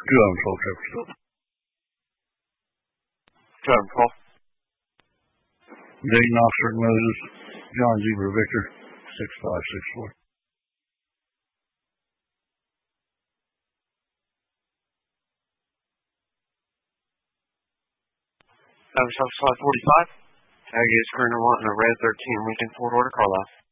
Gun Patrol, Jefferson. Gun Patrol. Dayton Officer Moses, John Zebra Victor, 6564. 545. Tag is currently wanting a Red 13 Lincoln Ford order, Carlisle.